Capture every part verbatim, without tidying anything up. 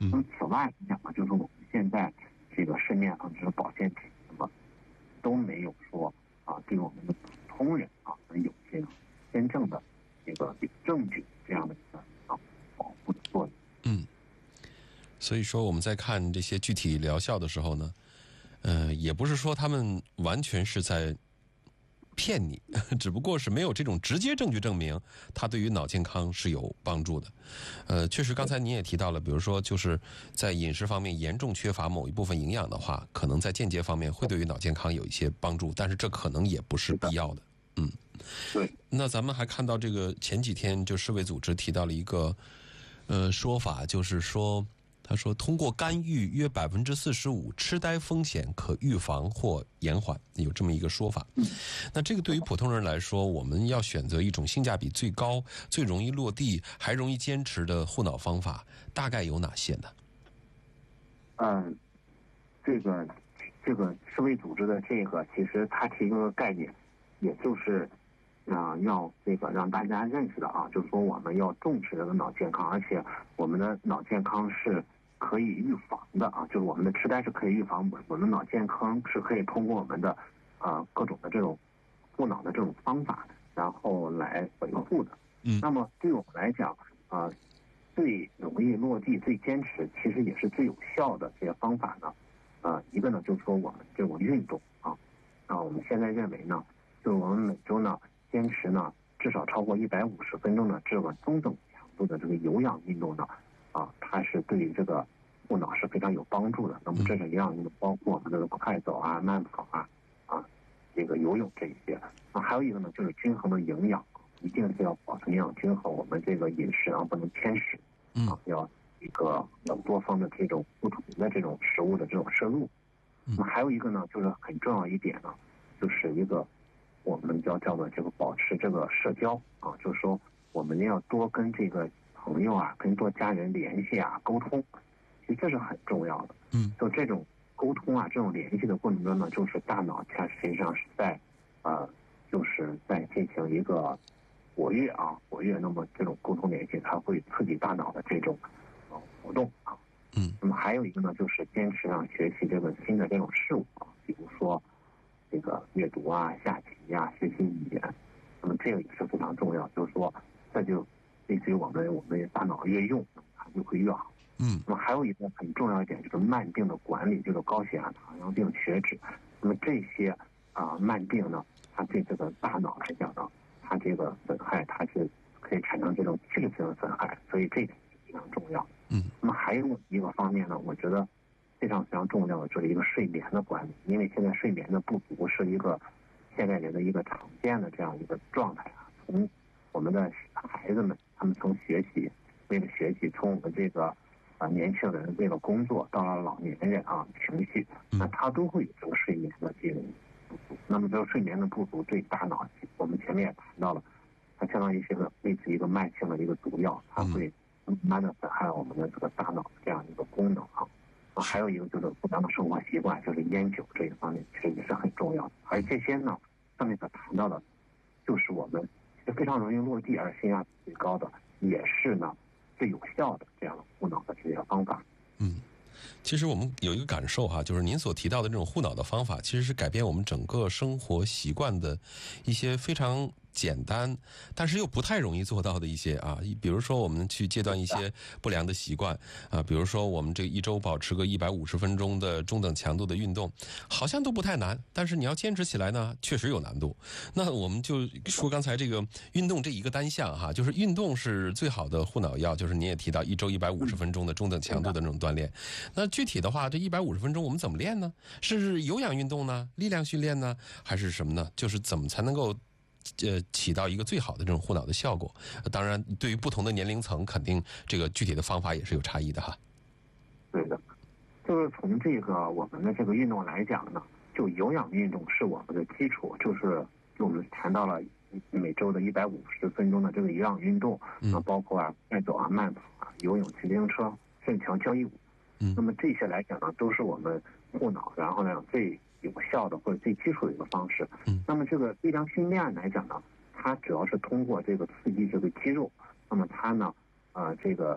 那么此外来讲呢，就是我们现在这个市面上这个保健品什么都没有说啊，对我们的普通人啊能有这个真正的这个有证据这样的一个啊保护的作用。 嗯，所以说我们在看这些具体疗效的时候呢，呃，也不是说他们完全是在骗你，只不过是没有这种直接证据证明它对于脑健康是有帮助的。呃，确实刚才您也提到了，比如说就是在饮食方面严重缺乏某一部分营养的话，可能在间接方面会对于脑健康有一些帮助，但是这可能也不是必要的。嗯， 对。 那咱们还看到这个前几天就世卫组织提到了一个呃说法，就是说他说通过干预约百分之四十五痴呆风险可预防或延缓，有这么一个说法。那这个对于普通人来说，我们要选择一种性价比最高、最容易落地、还容易坚持的护脑方法，大概有哪些呢？ 嗯，这个这个世卫组织的这个，其实它提供的概念，也就是啊、呃，要这个让大家认识的啊，就是说我们要重视这个脑健康，而且我们的脑健康是可以预防的啊，就是我们的痴呆是可以预防，我们脑健康是可以通过我们的啊、呃、各种的这种护脑的这种方法，然后来维护的。 嗯， 那么对我们来讲啊、呃，最容易落地、最坚持，其实也是最有效的这些方法呢。呃，一个呢就是说我们这种运动啊，啊，我们现在认为呢，就是我们每周呢坚持呢至少超过一百五十分钟的这个中等强度的这个有氧运动呢，啊，它是对于这个护脑是非常有帮助的。那么这种有氧运动包括我们这个快走啊、慢跑啊、啊这个游泳这一些。啊，还有一个呢就是均衡的营养，一定是要保持营养均衡，我们这个饮食啊不能偏食啊，要一个要多方的这种不同的这种食物的这种摄入。那么还有一个呢，就是很重要一点呢，就是一个我们叫叫做这个保持这个社交啊，就是说我们要多跟这个朋友啊、跟多家人联系啊、沟通，其实这是很重要的。 嗯， 就这种沟通啊、这种联系的过程中呢，就是大脑它实际上是在呃，就是在进行一个活跃啊，活跃。那么这种沟通联系，它会刺激大脑的这种呃活动啊。 嗯， 那么还有一个呢，就是坚持啊学习这个新的这种事物啊，比如说这个阅读啊、下棋啊、学习语言。那么这个也是非常重要，就是说这就类似于我们我们大脑越用，它就会越好。 嗯， 那么还有一个很重要一点就是慢病的管理，这个高血压、糖尿病、血脂。那么这些啊、呃、慢病呢，它对这个大脑来讲呢，它这个损害它是可以产生这种器质性的损害，所以这一点是非常重要。 嗯， 那么还有一个方面呢，我觉得非常非常重要的就是一个睡眠的管理，因为现在睡眠的不足是一个现代人的一个常见的这样一个状态啊。从我们的孩子们，他们从学习为了学习，从我们这个啊、呃、年轻人为了工作，到了老年人啊情绪，那他都会有这个睡眠的这种不足。那么这个睡眠的不足对大脑，我们前面也谈到了，它相当于是个类似一个慢性的一个毒药，它会慢慢的损害我们的这个大脑这样一个功能啊。还有一个就是不良的生活习惯，就是烟酒这一方面其实也是很重要的。而这些呢，上面所谈到的，就是我们非常容易落地而性价比最高的，也是呢最有效的这样的护脑的这些方法。 嗯。其实我们有一个感受哈，就是您所提到的这种护脑的方法，其实是改变我们整个生活习惯的一些非常简单，但是又不太容易做到的一些啊，比如说我们去戒断一些不良的习惯啊，比如说我们这一周保持个一百五十分钟的中等强度的运动，好像都不太难，但是你要坚持起来呢，确实有难度。那我们就说刚才这个运动这一个单项哈，就是运动是最好的护脑药，就是您也提到一周一百五十分钟的中等强度的那种锻炼。那具体的话，这一百五十分钟我们怎么练呢？是有氧运动呢？力量训练呢？还是什么呢？就是怎么才能够呃，起到一个最好的这种护脑的效果。当然，对于不同的年龄层，肯定这个具体的方法也是有差异的哈。 对的，就是从这个我们的这个运动来讲呢，就有氧运动是我们的基础，就是就我们谈到了每周的一百五十分钟的这个有氧运动，那、嗯、包括啊快走啊、慢跑啊、游泳、骑自行车、顺墙交谊舞。嗯，那么这些来讲呢，都是我们护脑，然后呢最有效的或者最基础的一个方式。嗯，那么这个力量训练来讲呢，它主要是通过这个刺激这个肌肉，那么它呢，呃，这个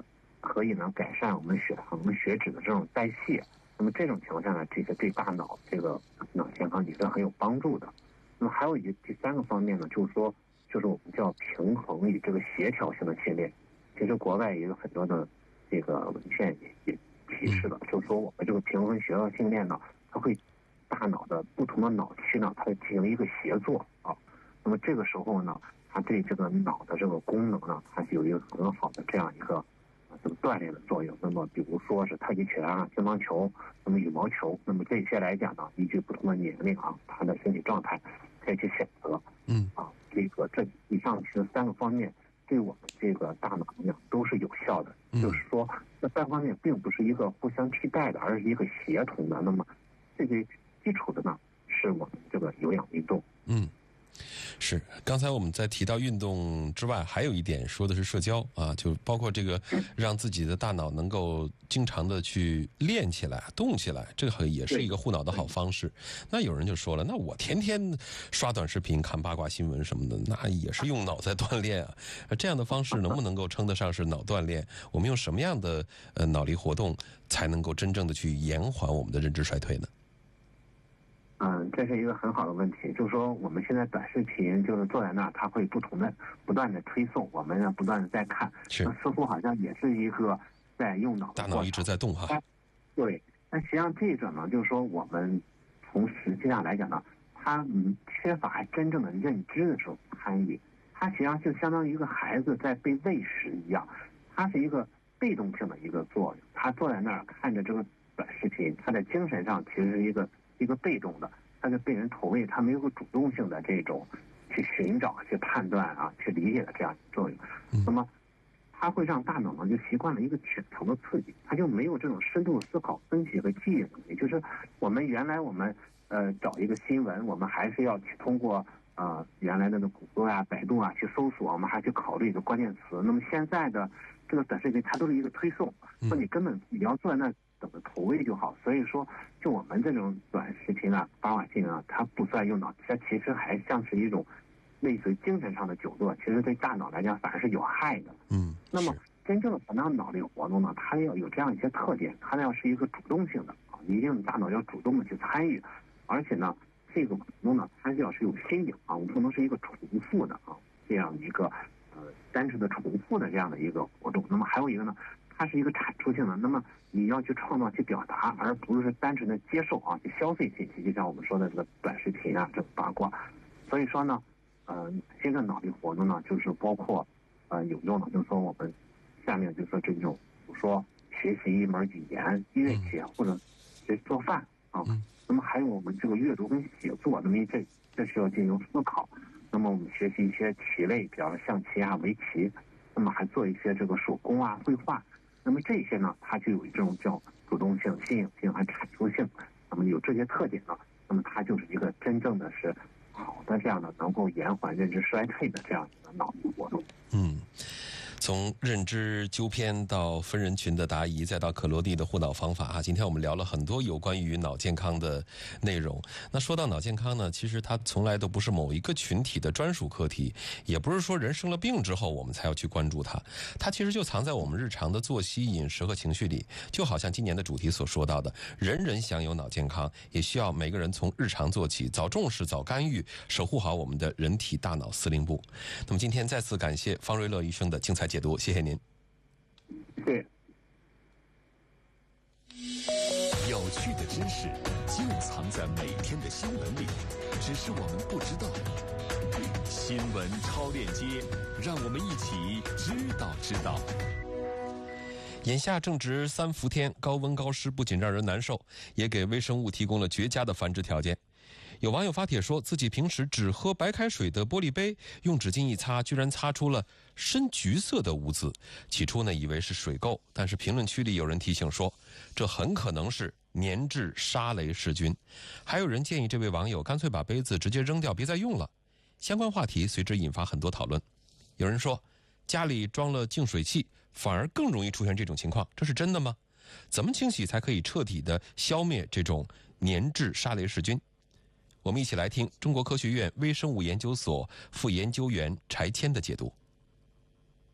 可以呢改善我们血糖、血脂的这种代谢。那么这种情况下呢，这个对大脑这个脑健康也是很有帮助的。那么还有一个第三个方面呢，就是说，就是我们叫平衡与这个协调性的训练。其实国外也有很多的这个文献也也提示了，就是说我们这个平衡协调训练呢，它会大脑的不同的脑区呢，它会进行一个协作啊。那么这个时候呢，它对这个脑的这个功能呢，它是有一个很好的这样一个这个锻炼的作用。那么比如说是太极拳啊、乒乓球、那么羽毛球，那么这些来讲呢，依据不同的年龄啊，他的身体状态可以去选择。 嗯啊，这个这以上其实三个方面对我们这个大脑来讲都是有效的。 嗯、 就是说，这三方面并不是一个互相替代的，而是一个协同的。那么这个基础的呢，是我们这个有氧运动。 嗯。是，刚才我们在提到运动之外，还有一点说的是社交啊，就包括这个让自己的大脑能够经常的去练起来、动起来，这个也是一个护脑的好方式。那有人就说了，那我天天刷短视频、看八卦新闻什么的，那也是用脑在锻炼啊。这样的方式能不能够称得上是脑锻炼？我们用什么样的呃脑力活动才能够真正的去延缓我们的认知衰退呢？ 嗯，这是一个很好的问题，就是说我们现在短视频就是坐在那儿，它会不同的不断的推送，我们呢不断的在看， 是似乎好像也是一个在用脑的大脑一直在动哈。 对，但实际上这个呢，就是说我们从实际上来讲呢，它嗯缺乏真正的认知的这种参与，它实际上就相当于一个孩子在被喂食一样，它是一个被动性的一个作用，他坐在那儿看着这个短视频，他在精神上其实是一个。一个被动的，它是被人投喂，它没有个主动性的这种去寻找、去判断啊、去理解的这样一个作用。那么，它会让大脑呢就习惯了一个浅层的刺激，它就没有这种深度思考、分析和记忆能力。就是我们原来我们呃找一个新闻，我们还是要去通过呃原来的那谷歌啊、百度啊去搜索，我们还去考虑一个关键词。那么现在的这个短视频，它都是一个推送，说你根本你要坐在那等着投喂就好。所以说，就我们这种短视频啊、八卦新闻啊，它不算用脑，它其实还像是一种类似于精神上的久坐，其实对大脑来讲反而是有害的。 嗯， 那么真正的咱们脑力活动呢，它要有这样一些特点，它要是一个主动性的啊，一定大脑要主动的去参与，而且呢，这个活动呢，它要是有新颖啊，我们不能是一个重复的啊，这样一个呃单纯的重复的这样的一个活动。那么还有一个呢，它是一个产出性的，那么你要去创造、去表达，而不是单纯的接受啊、去消费信息。就像我们说的这个短视频啊，这个八卦。所以说呢，呃，这个脑力活动呢，就是包括呃有用的，就是说我们下面就是说这种，比如说学习一门语言、乐器或者学做饭啊。那么还有我们这个阅读跟写作，那么这这是要进行思考。那么我们学习一些棋类，比方说象棋啊、围棋，那么还做一些这个手工啊、绘画。那么这些呢，它就有这种叫主动性、新颖性和产出性。那么有这些特点呢，那么它就是一个真正的是好的这样的能够延缓认知衰退的这样一个脑力活动。 嗯。从认知纠偏到分人群的答疑，再到可落地的护脑方法啊！今天我们聊了很多有关于脑健康的内容。那说到脑健康呢，其实它从来都不是某一个群体的专属课题，也不是说人生了病之后我们才要去关注它，它其实就藏在我们日常的作息、饮食和情绪里。就好像今年的主题所说到的，人人享有脑健康，也需要每个人从日常做起，早重视、早干预，守护好我们的人体大脑司令部。那么今天再次感谢方瑞乐医生的精彩解读，谢谢您。 对， 有趣的知识就藏在每天的新闻里，只是我们不知道。新闻超链接，让我们一起知道知道。 眼下正值三伏天，高温高湿不仅让人难受，也给微生物提供了绝佳的繁殖条件。有网友发帖说，自己平时只喝白开水的玻璃杯，用纸巾一擦，居然擦出了深橘色的污渍。起初呢，以为是水垢，但是评论区里有人提醒说，这很可能是粘质沙雷氏菌。还有人建议这位网友干脆把杯子直接扔掉，别再用了。相关话题随之引发很多讨论。有人说，家里装了净水器，反而更容易出现这种情况，这是真的吗？怎么清洗才可以彻底的消灭这种粘质沙雷氏菌？我们一起来听中国科学院微生物研究所副研究员柴谦的解读。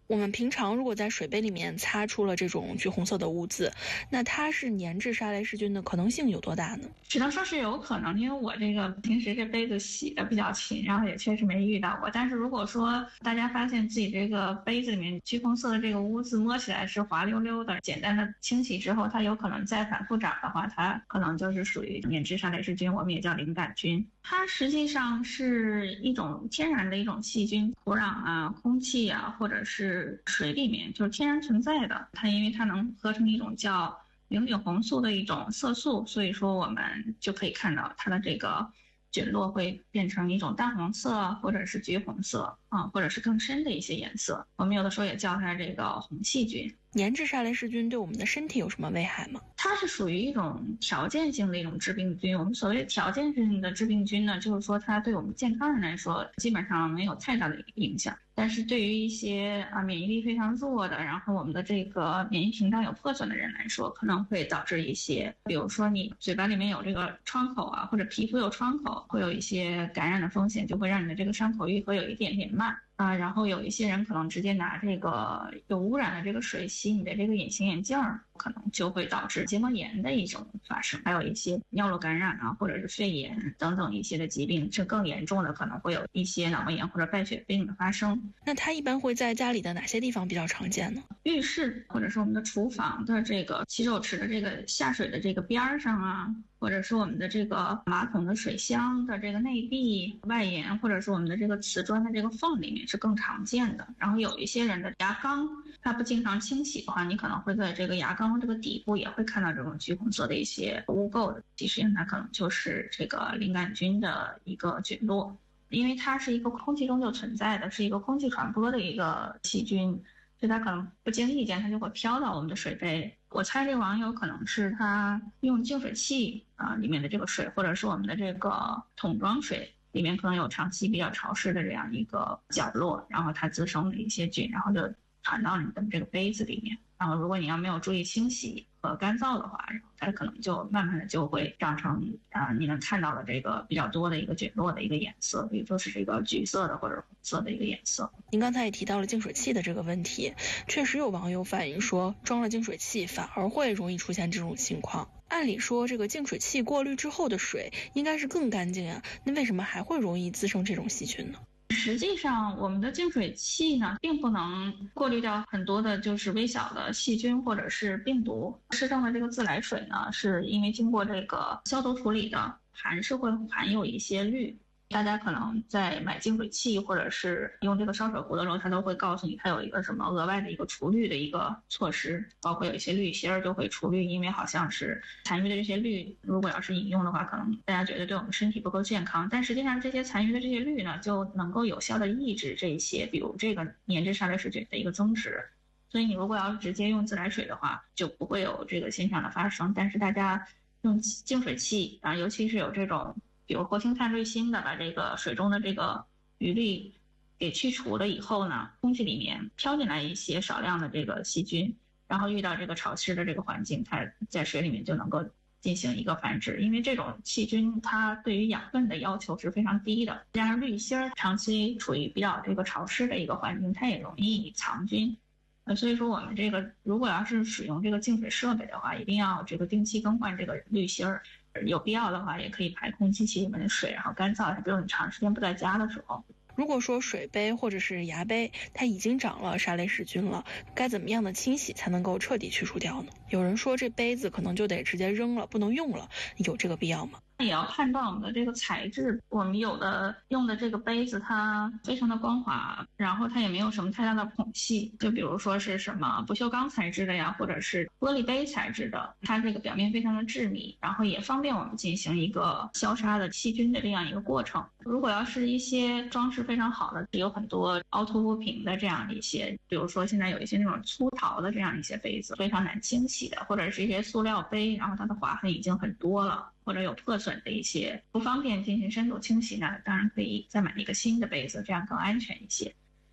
我们平常如果在水杯里面擦出了这种橘红色的污渍，那它是粘滞沙雷氏菌的可能性有多大呢？ 只能说是有可能，因为我这个平时这杯子洗的比较勤，然后也确实没遇到过。但是如果说大家发现自己这个杯子里面橘红色的这个污渍摸起来是滑溜溜的，简单的清洗之后它有可能再反复长的话，它可能就是属于粘滞沙雷氏菌，我们也叫灵杆菌。它实际上是一种天然的一种细菌，土壤啊、空气啊，或者是水里面就是天然存在的。它因为它能合成一种叫菱角红素的一种色素，所以说我们就可以看到它的这个菌落会变成一种淡黄色或者是橘红色啊，或者是更深的一些颜色。我们有的时候也叫它这个红细菌。 粘滞沙雷氏菌对我们的身体有什么危害吗？ 它是属于一种条件性的一种致病菌。我们所谓条件性的致病菌呢，就是说它对我们健康人来说基本上没有太大的影响，但是对于一些啊免疫力非常弱的，然后我们的这个免疫屏障有破损的人来说，可能会导致一些，比如说你嘴巴里面有这个创口啊，或者皮肤有创口，会有一些感染的风险，就会让你的这个伤口愈合有一点点慢。啊，然后有一些人可能直接拿这个有污染的这个水洗你的这个隐形眼镜，可能就会导致结膜炎的一种发生，还有一些尿路感染啊，或者是肺炎等等一些的疾病，是更严重的，可能会有一些脑膜炎或者败血病的发生。 那它一般会在家里的哪些地方比较常见呢？ 浴室或者是我们的厨房的这个洗手池的这个下水的这个边上啊，或者是我们的这个马桶的水箱的这个内壁外沿，或者是我们的这个瓷砖的这个缝里面是更常见的。然后有一些人的牙缸，它不经常清洗的话，你可能会在这个牙缸这个底部也会看到这种橘红色的一些污垢的，其实它可能就是这个灵杆菌的一个菌落，因为它是一个空气中就存在的，是一个空气传播的一个细菌，所以它可能不经意间它就会飘到我们的水杯。我猜这个网友可能是他用净水器啊、呃、里面的这个水，或者是我们的这个桶装水里面可能有长期比较潮湿的这样一个角落，然后它滋生了一些菌，然后就传到你的这个杯子里面。然后如果你要没有注意清洗和干燥的话，然后它可能就慢慢的就会长成啊、呃、你能看到的这个比较多的一个菌落的一个颜色，也就是这个橘色的或者红色的一个颜色。 您刚才也提到了净水器的这个问题，确实有网友反映说装了净水器反而会容易出现这种情况。按理说这个净水器过滤之后的水应该是更干净啊，那为什么还会容易滋生这种细菌呢？ 实际上我们的净水器呢并不能过滤掉很多的就是微小的细菌或者是病毒。适当的这个自来水呢是因为经过这个消毒处理的，还是会含有一些氯。大家可能在买净水器或者是用这个烧水壶的时候，它都会告诉你它有一个什么额外的一个除氯的一个措施，包括有一些氯芯儿就会除氯，因为好像是残余的这些氯如果要是饮用的话，可能大家觉得对我们身体不够健康，但实际上这些残余的这些氯呢就能够有效的抑制这一些比如这个粘滞沙雷氏菌的一个增殖，所以你如果要是直接用自来水的话就不会有这个现象的发生。但是大家用净水器啊，尤其是有这种比如活性炭滤芯的，把这个水中的这个余氯给去除了以后呢，空气里面飘进来一些少量的这个细菌，然后遇到这个潮湿的这个环境，它在水里面就能够进行一个繁殖。因为这种细菌它对于养分的要求是非常低的，加上滤芯长期处于比较这个潮湿的一个环境，它也容易藏菌。呃，所以说我们这个如果要是使用这个净水设备的话，一定要这个定期更换这个滤芯儿。有必要的话也可以排空机器里面的水，然后干燥一下，比如你长时间不在家的时候。 如果说水杯或者是牙杯它已经长了沙雷氏菌了，该怎么样的清洗才能够彻底去除掉呢？有人说这杯子可能就得直接扔了，不能用了，有这个必要吗？ 也要判断我们的这个材质，我们有的用的这个杯子它非常的光滑，然后它也没有什么太大的孔隙，就比如说是什么不锈钢材质的呀，或者是玻璃杯材质的，它这个表面非常的致密，然后也方便我们进行一个消杀的细菌的这样一个过程。如果要是一些装饰非常好的，有很多凹凸不平的这样一些，比如说现在有一些那种粗陶的这样一些杯子非常难清洗的，或者是一些塑料杯，然后它的划痕已经很多了，或者有破损的一些不方便进行深度清洗呢，当然可以再买一个新的杯子，这样更安全一些。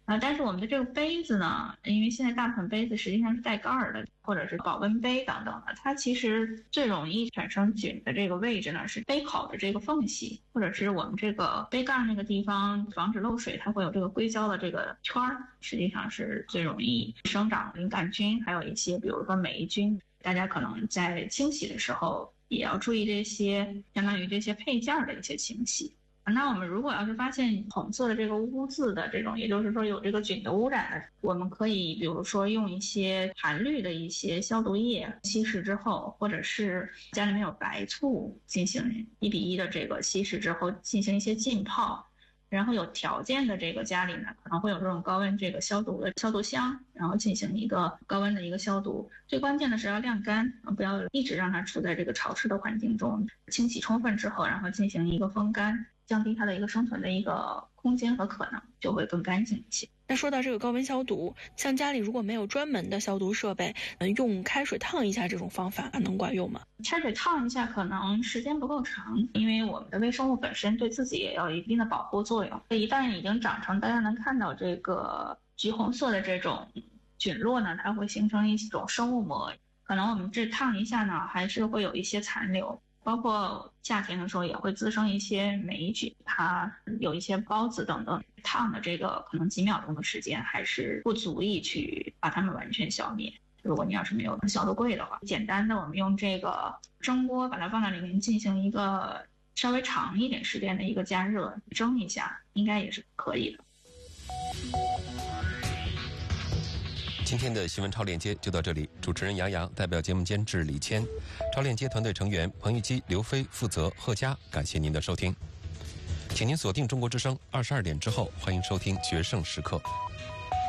啊，但是我们的这个杯子呢，因为现在大部分杯子实际上是带盖儿的，或者是保温杯等等的，它其实最容易产生菌的这个位置呢是杯口的这个缝隙，或者是我们这个杯盖那个地方，防止漏水，它会有这个硅胶的这个圈儿，实际上是最容易生长淋杆菌，还有一些比如说霉菌。大家可能在清洗的时候也要注意这些相当于这些配件的一些清洗。那我们如果要是发现红色的这个污渍的这种，也就是说有这个菌的污染的，我们可以比如说用一些含氯的一些消毒液稀释之后，或者是家里面有白醋进行一比一的这个稀释之后进行一些浸泡。然后有条件的这个家里呢，可能会有这种高温这个消毒的消毒箱，然后进行一个高温的一个消毒。最关键的是要晾干，不要一直让它处在这个潮湿的环境中。清洗充分之后，然后进行一个风干，降低它的一个生存的一个空间和可能，就会更干净一些。 那说到这个高温消毒，像家里如果没有专门的消毒设备，用开水烫一下这种方法能管用吗？ 开水烫一下可能时间不够长，因为我们的微生物本身对自己也有一定的保护作用。一旦已经长成大家能看到这个橘红色的这种菌落呢，它会形成一种生物膜，可能我们这烫一下呢，还是会有一些残留。包括夏天的时候也会滋生一些霉菌，它有一些孢子等等，烫的这个可能几秒钟的时间还是不足以去把它们完全消灭。如果你要是没有消毒柜的话，简单的我们用这个蒸锅把它放在里面进行一个稍微长一点时间的一个加热，蒸一下应该也是可以的。 今天的新闻超链接就到这里，主持人杨洋，代表节目监制李谦，超链接团队成员彭玉基、刘飞负责贺佳，感谢您的收听，请您锁定中国之声，二十二点之后欢迎收听决胜时刻。